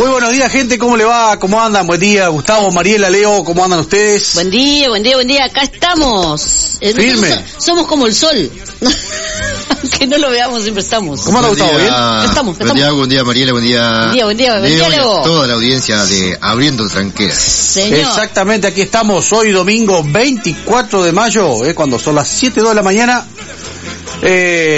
Muy buenos días, gente, ¿cómo le va? ¿Cómo andan? Buen día, Gustavo, Mariela, Leo, ¿cómo andan ustedes? Buen día, acá estamos. Firme. Somos como el sol. Aunque no lo veamos, siempre estamos. ¿Cómo anda, Gustavo? ¿Bien? Estamos. Buen día, Mariela, buen día, Leo. a toda la audiencia de Abriendo Tranqueras. Señor. Exactamente, aquí estamos hoy domingo 24 de mayo, cuando son las 7:02 de la mañana.